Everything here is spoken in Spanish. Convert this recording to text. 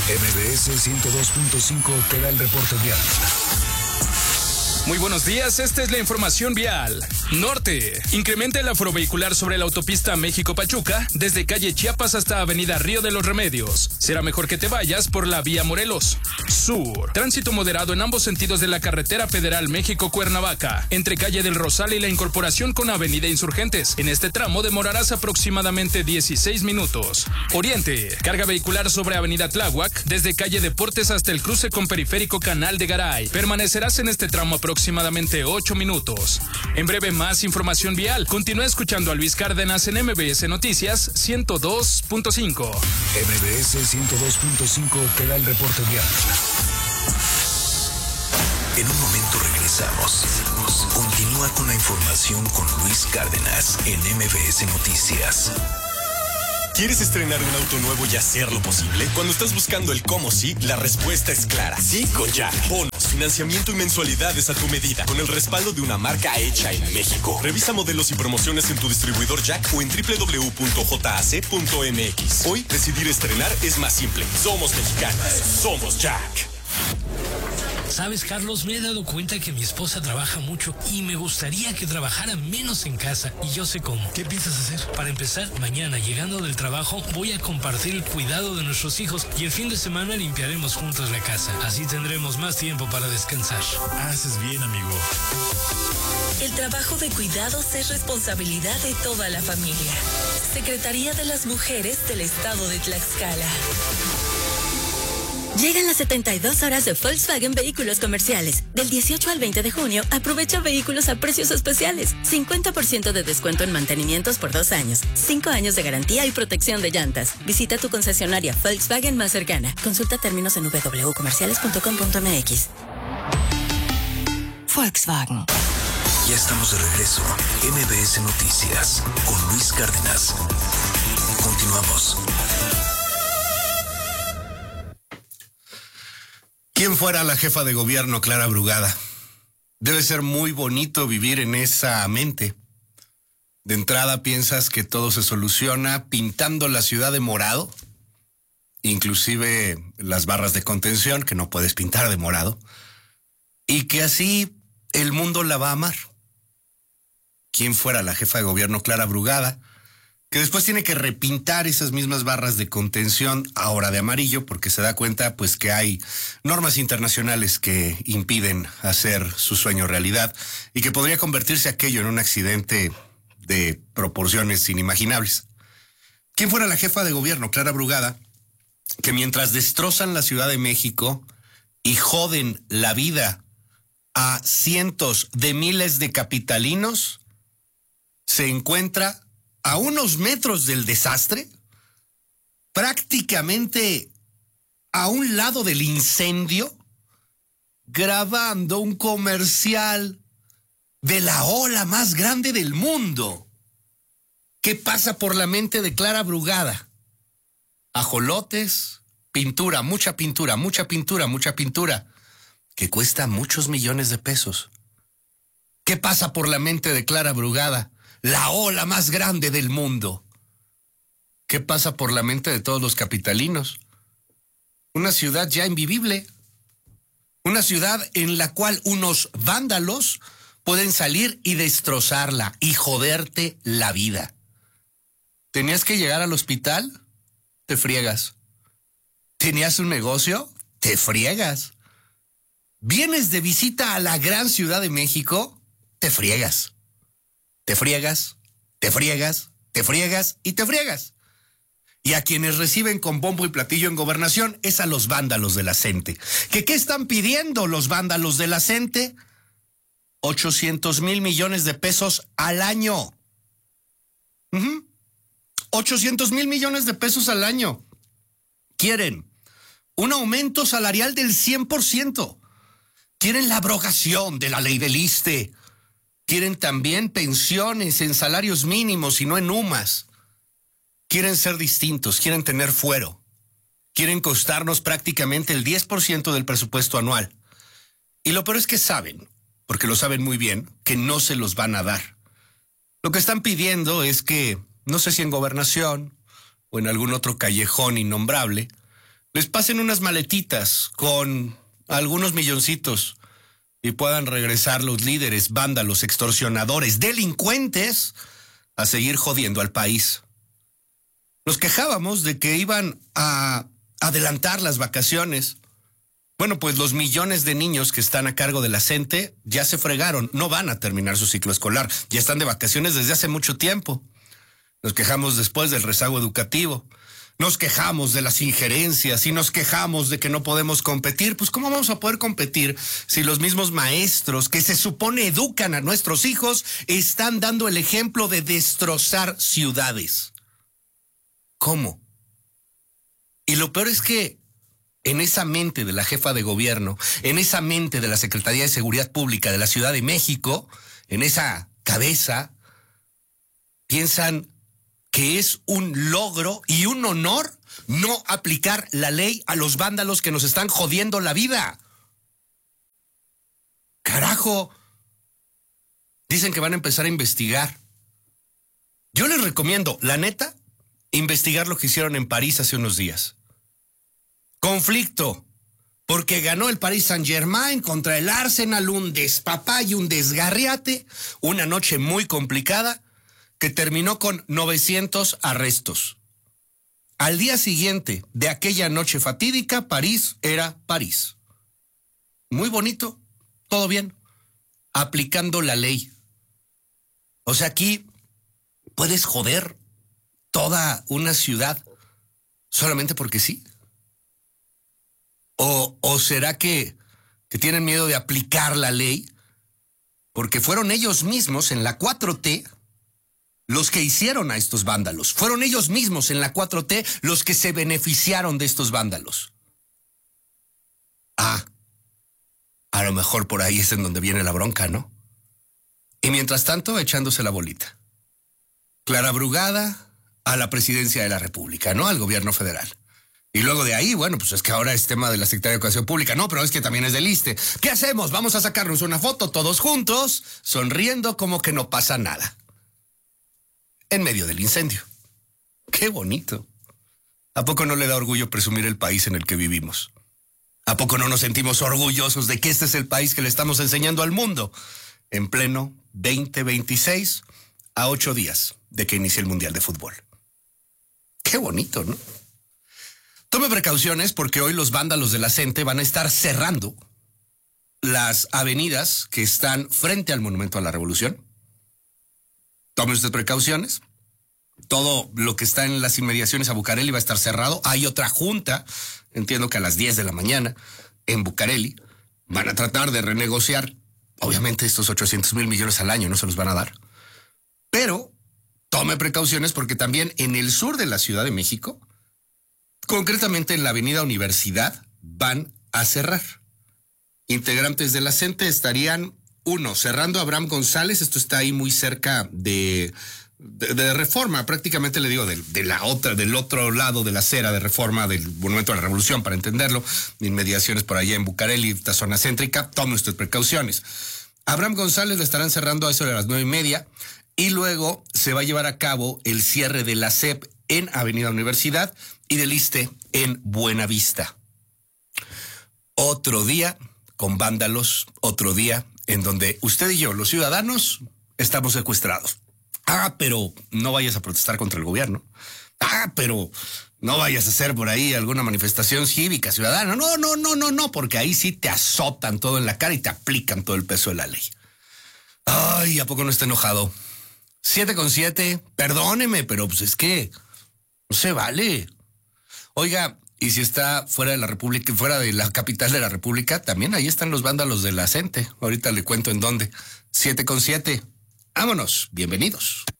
MBS 102.5 te da el reporte vial. Muy buenos días, esta es la información vial. Norte, incrementa el aforo vehicular sobre la autopista México-Pachuca desde calle Chiapas hasta avenida Río de los Remedios. Será mejor que te vayas por la vía Morelos. Sur, tránsito moderado en ambos sentidos de la carretera federal México-Cuernavaca, entre calle del Rosal y la incorporación con avenida Insurgentes. En este tramo demorarás aproximadamente 16 minutos. Oriente, carga vehicular sobre avenida Tláhuac desde calle Deportes hasta el cruce con periférico Canal de Garay. Permanecerás en este tramo aproximadamente 8 minutos. En breve, más información vial. Continúa escuchando a Luis Cárdenas en MBS Noticias 102.5. MBS 102.5 te da el reporte vial. En un momento regresamos. Continúa con la información con Luis Cárdenas en MBS Noticias. ¿Quieres estrenar un auto nuevo y hacerlo posible? Cuando estás buscando el cómo sí, la respuesta es clara. Sí con Jack. Bonos, financiamiento y mensualidades a tu medida, con el respaldo de una marca hecha en México. Revisa modelos y promociones en tu distribuidor Jack o en www.jac.mx. Hoy, decidir estrenar es más simple. Somos mexicanos. Somos Jack. ¿Sabes, Carlos? Me he dado cuenta que mi esposa trabaja mucho y me gustaría que trabajara menos en casa, y yo sé cómo. ¿Qué piensas hacer? Para empezar, mañana, llegando del trabajo, voy a compartir el cuidado de nuestros hijos y el fin de semana limpiaremos juntos la casa. Así tendremos más tiempo para descansar. Haces bien, amigo. El trabajo de cuidados es responsabilidad de toda la familia. Secretaría de las Mujeres del Estado de Tlaxcala. Llegan las 72 horas de Volkswagen Vehículos Comerciales. Del 18 al 20 de junio, aprovecha vehículos a precios especiales. 50% de descuento en mantenimientos por 2 años. 5 años de garantía y protección de llantas. Visita tu concesionaria Volkswagen más cercana. Consulta términos en www.comerciales.com.mx. Volkswagen. Ya estamos de regreso. MBS Noticias con Luis Cárdenas. Continuamos. ¿Quién fuera la jefa de gobierno, Clara Brugada? Debe ser muy bonito vivir en esa mente. De entrada piensas que todo se soluciona pintando la ciudad de morado, inclusive las barras de contención, que no puedes pintar de morado, y que así el mundo la va a amar. ¿Quién fuera la jefa de gobierno, Clara Brugada? Que después tiene que repintar esas mismas barras de contención ahora de amarillo, porque se da cuenta pues que hay normas internacionales que impiden hacer su sueño realidad y que podría convertirse aquello en un accidente de proporciones inimaginables. ¿Quién fuera la jefa de gobierno, Clara Brugada, que mientras destrozan la Ciudad de México y joden la vida a cientos de miles de capitalinos, se encuentra a unos metros del desastre, prácticamente a un lado del incendio, grabando un comercial de la ola más grande del mundo? ¿Qué pasa por la mente de Clara Brugada? Ajolotes, pintura, mucha pintura, mucha pintura, mucha pintura, que cuesta muchos millones de pesos. ¿Qué pasa por la mente de Clara Brugada? La ola más grande del mundo. ¿Qué pasa por la mente de todos los capitalinos? Una ciudad ya invivible. Una ciudad en la cual unos vándalos pueden salir y destrozarla y joderte la vida. ¿Tenías que llegar al hospital? Te friegas. ¿Tenías un negocio? Te friegas. ¿Vienes de visita a la gran Ciudad de México? Te friegas. Te friegas, te friegas, te friegas y te friegas. Y a quienes reciben con bombo y platillo en gobernación es a los vándalos de la CENTE. ¿Qué están pidiendo los vándalos de la CENTE? 800,000 millones de pesos al año. 800,000 millones de pesos al año. Quieren un aumento salarial del 100%. Quieren la abrogación de la ley del ISSSTE. Quieren también pensiones en salarios mínimos y no en UMAS. Quieren ser distintos, quieren tener fuero. Quieren costarnos prácticamente el 10% del presupuesto anual. Y lo peor es que saben, porque lo saben muy bien, que no se los van a dar. Lo que están pidiendo es que, no sé si en gobernación o en algún otro callejón innombrable, les pasen unas maletitas con algunos milloncitos y puedan regresar los líderes, vándalos, extorsionadores, delincuentes a seguir jodiendo al país. Nos quejábamos de que iban a adelantar las vacaciones. Bueno, pues los millones de niños que están a cargo de la CENTE ya se fregaron, no van a terminar su ciclo escolar, ya están de vacaciones desde hace mucho tiempo. Nos quejamos después del rezago educativo, nos quejamos de las injerencias y nos quejamos de que no podemos competir. Pues ¿cómo vamos a poder competir si los mismos maestros que se supone educan a nuestros hijos están dando el ejemplo de destrozar ciudades? ¿Cómo? Y lo peor es que en esa mente de la jefa de gobierno, en esa mente de la Secretaría de Seguridad Pública de la Ciudad de México, en esa cabeza, piensan que es un logro y un honor no aplicar la ley a los vándalos que nos están jodiendo la vida. ¡Carajo! Dicen que van a empezar a investigar. Yo les recomiendo, la neta, investigar lo que hicieron en París hace unos días. Conflicto, porque ganó el Paris Saint-Germain contra el Arsenal, un despapalle, un desgarriate, una noche muy complicada que terminó con 900 arrestos. Al día siguiente de aquella noche fatídica, París era París. Muy bonito, todo bien, aplicando la ley. O sea, aquí puedes joder toda una ciudad solamente porque sí. ¿O será que tienen miedo de aplicar la ley? Porque fueron ellos mismos en la 4T los que hicieron a estos vándalos. Fueron ellos mismos en la 4T los que se beneficiaron de estos vándalos. A lo mejor por ahí es en donde viene la bronca, ¿no? Y mientras tanto, echándose la bolita. Clara Brugada a la presidencia de la República, ¿no? Al gobierno federal. Y luego de ahí, bueno, pues es que ahora es tema de la Secretaría de Educación Pública. No, pero es que también es del ISSSTE. ¿Qué hacemos? Vamos a sacarnos una foto todos juntos, sonriendo como que no pasa nada. En medio del incendio. ¡Qué bonito! ¿A poco no le da orgullo presumir el país en el que vivimos? ¿A poco no nos sentimos orgullosos de que este es el país que le estamos enseñando al mundo? En pleno 2026, a 8 días de que inicie el Mundial de Fútbol. ¡Qué bonito!, ¿no? Tome precauciones porque hoy los vándalos de la CENTE van a estar cerrando las avenidas que están frente al Monumento a la Revolución. Tome usted precauciones. Todo lo que está en las inmediaciones a Bucareli va a estar cerrado. Hay otra junta, entiendo que a las 10 de la mañana, en Bucareli. Van a tratar de renegociar. Obviamente estos 800,000 millones al año no se los van a dar. Pero tome precauciones porque también en el sur de la Ciudad de México, concretamente en la avenida Universidad, van a cerrar. Integrantes de la CENTE estarían, cerrando a Abraham González, esto está ahí muy cerca de Reforma, prácticamente le digo del otro lado de la acera de Reforma del Monumento a la Revolución, para entenderlo, inmediaciones por allá en Bucareli, esta zona céntrica. Tome usted precauciones. Abraham González le estarán cerrando a eso de las 9:30 y luego se va a llevar a cabo el cierre de la SEP en Avenida Universidad y del ISSSTE en Buenavista. Otro día con vándalos, otro día en donde usted y yo, los ciudadanos, estamos secuestrados. Pero no vayas a protestar contra el gobierno. Pero no vayas a hacer por ahí alguna manifestación cívica, ciudadana. No, porque ahí sí te azotan todo en la cara y te aplican todo el peso de la ley. Ay, ¿a poco no está enojado? 7:07, perdóneme, pero pues es que no se vale. Oiga, y si está fuera de la República, fuera de la capital de la República, también ahí están los vándalos de la CENTE. Ahorita le cuento en dónde. 7:07. Vámonos, bienvenidos.